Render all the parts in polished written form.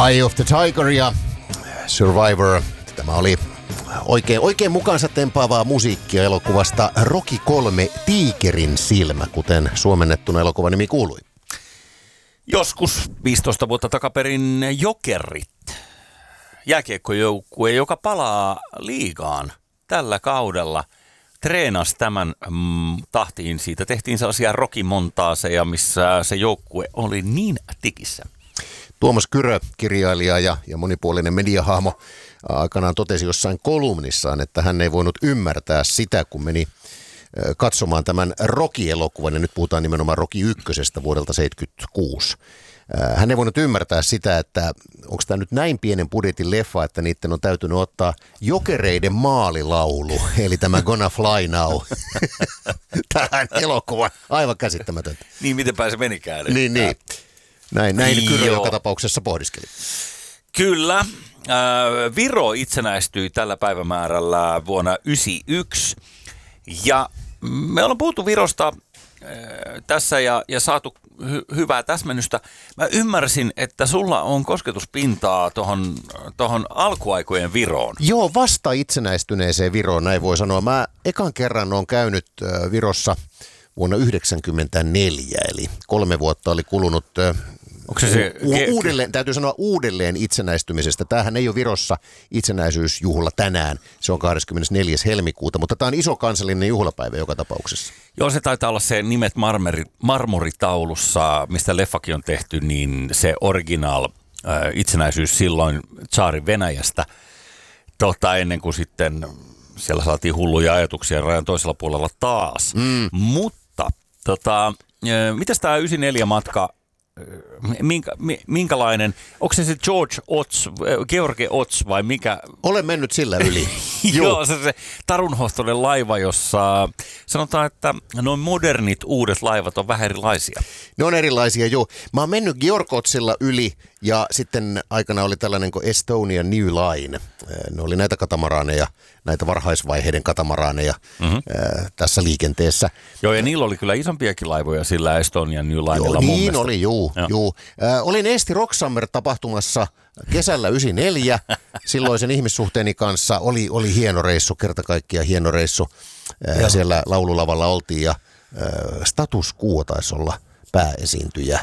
Eye of the Tiger ja Survivor. Tämä oli oikein mukaansa tempaavaa musiikkia elokuvasta Rocky 3 Tiikerin silmä, kuten suomennettuna elokuvan nimi kuului. Joskus 15 vuotta takaperin Jokerit, jääkiekkojoukkue, joka palaa liigaan tällä kaudella, treenasi tämän tahtiin. Siitä tehtiin sellaisia Rocky-montaaseja, missä se joukkue oli niin tikissä. Tuomas Kyrö, kirjailija ja monipuolinen mediahahmo, aikanaan totesi jossain kolumnissaan, että hän ei voinut ymmärtää sitä, kun meni katsomaan tämän Rocky-elokuvan, ja nyt puhutaan nimenomaan Rocky 1 vuodelta 1976. Hän ei voinut ymmärtää sitä, että onko tämä nyt näin pienen budjetin leffa, että niiden on täytynyt ottaa Jokereiden maalilaulu, eli tämä Gonna Fly Now, tähän elokuvaan. Aivan käsittämätöntä. Niin, mitenpä se menikään. Niin. Näin Kyrö joka tapauksessa pohdiskeli. Kyllä. Viro itsenäistyi tällä päivämäärällä vuonna 1991. Ja me ollaan puhuttu Virosta tässä ja saatu hyvää täsmennystä. Mä ymmärsin, että sulla on kosketuspintaa tohon alkuaikojen Viroon. Joo, vasta itsenäistyneeseen Viroon, näin voi sanoa. Mä ekan kerran olen käynyt Virossa vuonna 1994, eli 3 vuotta oli kulunut täytyy sanoa uudelleen itsenäistymisestä. Tämähän ei ole Virossa itsenäisyysjuhla tänään, se on 24. helmikuuta, mutta tämä on iso kansallinen juhlapäivä joka tapauksessa. Joo, se taitaa olla se nimet marmoritaulussa, mistä leffakin on tehty, niin se original itsenäisyys silloin tsaarin Venäjästä, ennen kuin sitten siellä saatiin hulluja ajatuksia rajan toisella puolella taas. Mutta mitäs tämä 94 matka, minkälainen, onko se George Ots vai mikä? Olen mennyt sillä yli. Joo, se tarunhohtoinen laiva, jossa sanotaan, että noin modernit uudet laivat on vähän erilaisia. Ne on erilaisia, joo. Mä oon mennyt George Otsilla yli ja sitten aikana oli tällainen kuin Estonia New Line. Ne oli näitä katamaraaneja, näitä varhaisvaiheiden katamaraaneja tässä liikenteessä. Joo, ja niillä oli kyllä isompiakin laivoja sillä Estonia New Linella. Niin oli, juu. Olin Eesti Rock Summer -tapahtumassa kesällä 94, silloisen ihmissuhteeni kanssa. Oli hieno reissu, kerta kaikkiaan hieno reissu. Siellä laululavalla oltiin ja Status Quo taisi olla pääesiintyjä.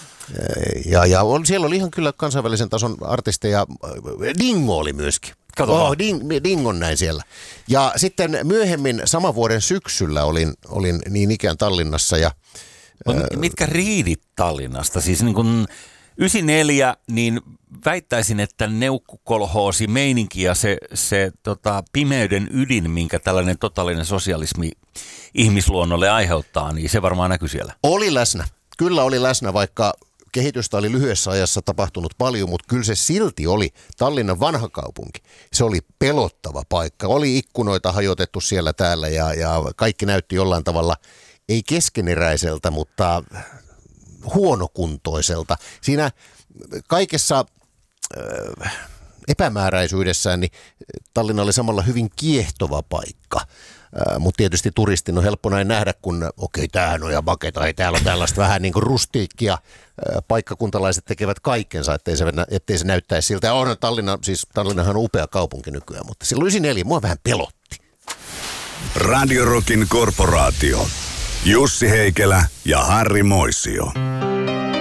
Ja siellä oli ihan kyllä kansainvälisen tason artisteja. Dingo oli myöskin. Dingon näin siellä. Ja sitten myöhemmin saman vuoden syksyllä olin niin ikään Tallinnassa. Mitkä riidit Tallinnasta? Siis niin kuin 94, niin väittäisin, että neukkukolhoosi meininki ja se pimeyden ydin, minkä tällainen totaalinen sosialismi ihmisluonnolle aiheuttaa, niin se varmaan näkyy siellä. Oli läsnä. Kyllä oli läsnä, vaikka kehitystä oli lyhyessä ajassa tapahtunut paljon, mutta kyllä se silti oli Tallinnan vanha kaupunki. Se oli pelottava paikka. Oli ikkunoita hajotettu siellä täällä ja kaikki näytti jollain tavalla, ei keskeneräiseltä, mutta huonokuntoiselta. Siinä kaikessa epämääräisyydessään niin Tallinna oli samalla hyvin kiehtova paikka. Mutta tietysti turistin on helppo näin nähdä, kun tämähän on ja maketa, ei täällä on tällaista vähän niin kuin rustiikkia. Paikkakuntalaiset tekevät kaikkensa, ettei se näyttäisi siltä. Ja onhan Tallinnahan on upea kaupunki nykyään, mutta silloin 94 mua vähän pelotti. Radio Rockin korporaatio. Jussi Heikelä ja Harri Moisio.